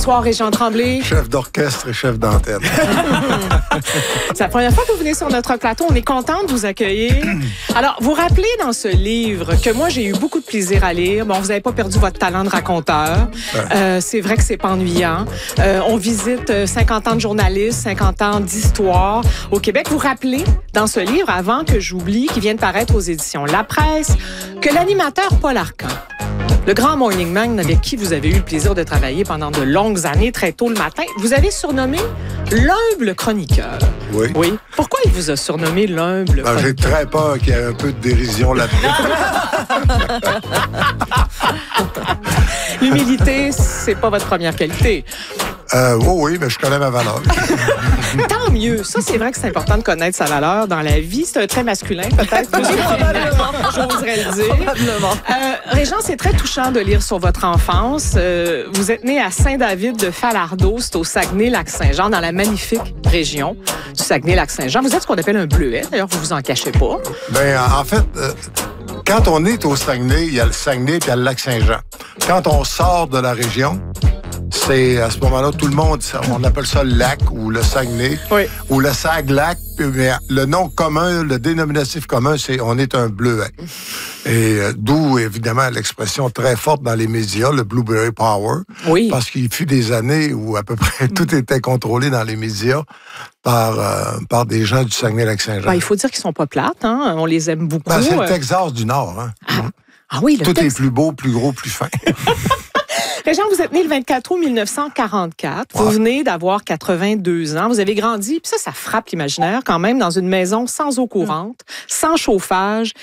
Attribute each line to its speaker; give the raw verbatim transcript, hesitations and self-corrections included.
Speaker 1: Bonsoir, Régent Tremblay.
Speaker 2: Chef d'orchestre et chef d'antenne.
Speaker 1: C'est la première fois que vous venez sur notre plateau. On est content de vous accueillir. Alors, vous rappelez dans ce livre que moi, j'ai eu beaucoup de plaisir à lire. Bon, vous n'avez pas perdu votre talent de raconteur.
Speaker 2: Ouais.
Speaker 1: Euh, c'est vrai que c'est pas ennuyant. Euh, on visite cinquante ans de journalisme, cinquante ans d'histoire au Québec. Vous rappelez dans ce livre, avant que j'oublie, qui vient de paraître aux éditions La Presse, que l'animateur Paul Arcan, le grand Morning Man avec qui vous avez eu le plaisir de travailler pendant de longues années, très tôt le matin, vous avez surnommé l'humble chroniqueur.
Speaker 2: Oui.
Speaker 1: Oui. Pourquoi il vous a surnommé l'humble
Speaker 2: Ben, j'ai
Speaker 1: chroniqueur?
Speaker 2: très peur qu'il y ait un peu de dérision là-dedans.
Speaker 1: L'humilité, c'est pas votre première qualité.
Speaker 2: Euh, oui, oui, mais je connais ma valeur.
Speaker 1: Tant mieux. Ça, c'est vrai que c'est important de connaître sa valeur dans la vie. C'est un trait masculin, peut-être. J'oserais le dire.
Speaker 3: Probablement.
Speaker 1: Euh, Régent, c'est très touchant de lire sur votre enfance. Euh, vous êtes né à Saint-David de Falardeau, c'est au Saguenay-Lac-Saint-Jean, dans la magnifique région du Saguenay-Lac-Saint-Jean. Vous êtes ce qu'on appelle un bleuet. D'ailleurs, vous vous en cachez pas.
Speaker 2: Ben, en fait, euh, quand on est au Saguenay, il y a le Saguenay et il y a le Lac-Saint-Jean. Quand on sort de la région, c'est à ce moment-là, tout le monde, on appelle ça le lac ou le Saguenay
Speaker 1: Oui.
Speaker 2: ou le Sag-Lac. Mais le nom commun, le dénominatif commun, c'est on est un bleuet. Et euh, d'où, évidemment, l'expression très forte dans les médias, le Blueberry Power.
Speaker 1: Oui.
Speaker 2: Parce qu'il fut des années où à peu près tout était contrôlé dans les médias par, euh, par des gens du Saguenay-Lac-Saint-Jean.
Speaker 1: Ben, il faut dire qu'ils sont pas plates, hein? On les aime beaucoup.
Speaker 2: Ben, c'est le
Speaker 1: Euh,
Speaker 2: Texas du Nord. Hein?
Speaker 1: Ah oui, le
Speaker 2: Tout
Speaker 1: Tex-
Speaker 2: est plus beau, plus gros, plus fin.
Speaker 1: Régent, vous êtes né le vingt-quatre août mille neuf cent quarante-quatre. Vous
Speaker 2: Ouais.
Speaker 1: venez d'avoir quatre-vingt-deux ans. Vous avez grandi, puis ça, ça frappe l'imaginaire quand même, dans une maison sans eau courante, sans chauffage